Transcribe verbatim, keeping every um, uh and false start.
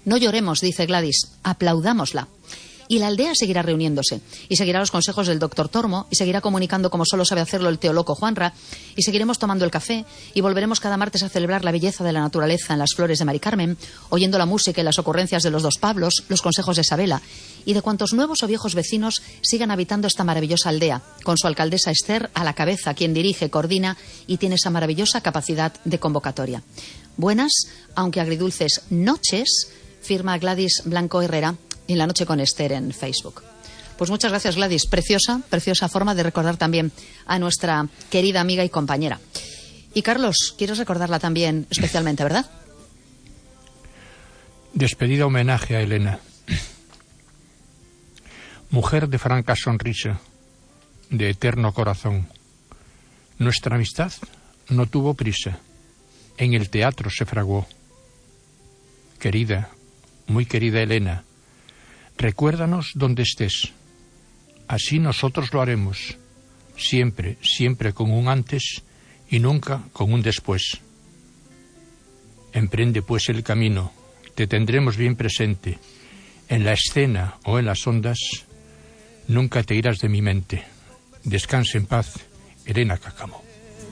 No lloremos, dice Gladys, aplaudámosla. Y la aldea seguirá reuniéndose, y seguirá los consejos del doctor Tormo, y seguirá comunicando como solo sabe hacerlo el teoloco Juanra, y seguiremos tomando el café, y volveremos cada martes a celebrar la belleza de la naturaleza en las flores de Mari Carmen, oyendo la música y las ocurrencias de los dos Pablos, los consejos de Isabela, y de cuantos nuevos o viejos vecinos sigan habitando esta maravillosa aldea, con su alcaldesa Esther a la cabeza, quien dirige, coordina y tiene esa maravillosa capacidad de convocatoria. Buenas, aunque agridulces noches, firma Gladys Blanco Herrera, en La Noche con Esther en Facebook. Pues muchas gracias, Gladys. Preciosa, preciosa forma de recordar también a nuestra querida amiga y compañera. Y Carlos, quieres recordarla también especialmente, ¿verdad? Despedida homenaje a Elena. Mujer de franca sonrisa, de eterno corazón. Nuestra amistad no tuvo prisa. En el teatro se fraguó. Querida, muy querida Elena, recuérdanos donde estés. Así nosotros lo haremos, siempre, siempre con un antes y nunca con un después. Emprende pues el camino, te tendremos bien presente. En la escena o en las ondas, nunca te irás de mi mente. Descanse en paz, Elena Cáccamo.